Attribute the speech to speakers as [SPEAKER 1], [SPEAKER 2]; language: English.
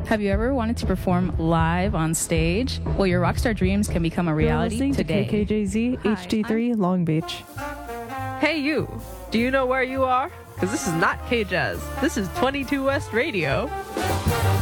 [SPEAKER 1] Have you ever wanted to perform live on stage? Well, your rockstar dreams can become a reality
[SPEAKER 2] You're listening
[SPEAKER 1] today.
[SPEAKER 2] to KKJZ HD3 Long Beach.
[SPEAKER 3] Hey you, do you know where you are? Because this is not K-Jazz. This is 22 West Radio.